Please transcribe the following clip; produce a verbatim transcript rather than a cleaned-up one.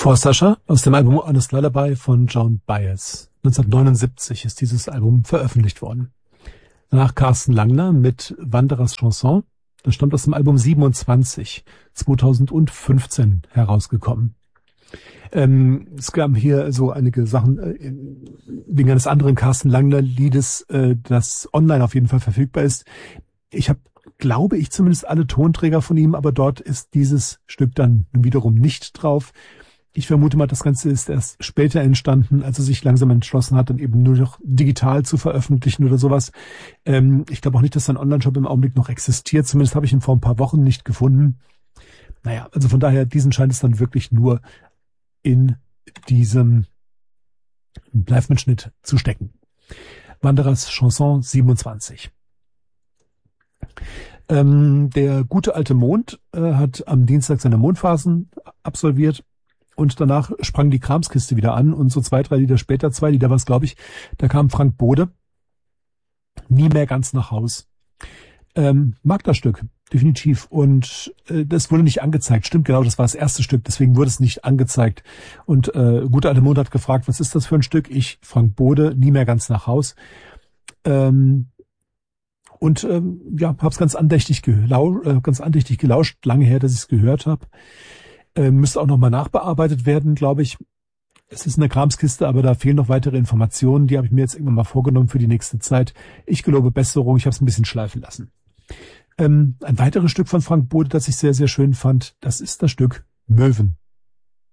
For Sasha aus dem Album Honest Lullaby von Joan Baez. neunzehnhundertneunundsiebzig ist dieses Album veröffentlicht worden. Danach Carsten Langner mit Wanderers Chanson. Das stammt aus dem Album siebenundzwanzig, zweitausendfünfzehn herausgekommen. Ähm, es gab hier so einige Sachen äh, wegen eines anderen Carsten Langner-Liedes, äh, das online auf jeden Fall verfügbar ist. Ich habe, glaube ich, zumindest alle Tonträger von ihm, aber dort ist dieses Stück dann wiederum nicht drauf. Ich vermute mal, das Ganze ist erst später entstanden, als er sich langsam entschlossen hat, dann eben nur noch digital zu veröffentlichen oder sowas. Ähm, ich glaube auch nicht, dass sein Online-Shop im Augenblick noch existiert. Zumindest habe ich ihn vor ein paar Wochen nicht gefunden. Naja, also von daher, diesen scheint es dann wirklich nur in diesem Live-Mitschnitt zu stecken. Wanderers Chanson siebenundzwanzig. Ähm, der gute alte Mond äh, hat am Dienstag seine Mondphasen absolviert. Und danach sprang die Kramskiste wieder an und so zwei, drei Lieder später, zwei Lieder war es, glaube ich, da kam Frank Bode, nie mehr ganz nach Haus. Ähm, mag das Stück, definitiv. Und äh, das wurde nicht angezeigt. Stimmt, genau, das war das erste Stück, deswegen wurde es nicht angezeigt. Und äh, Gute alte Mond hat gefragt, was ist das für ein Stück? Ich, Frank Bode, nie mehr ganz nach Haus. Ähm, und ähm, ja, hab's ganz andächtig, gelau äh, ganz andächtig gelauscht, lange her, dass ich es gehört habe. Äh, müsste auch nochmal nachbearbeitet werden, glaube ich. Es ist eine Kramskiste, aber da fehlen noch weitere Informationen. Die habe ich mir jetzt irgendwann mal vorgenommen für die nächste Zeit. Ich gelobe Besserung. Ich habe es ein bisschen schleifen lassen. Ähm, ein weiteres Stück von Frank Bode, das ich sehr, sehr schön fand, das ist das Stück Möwen.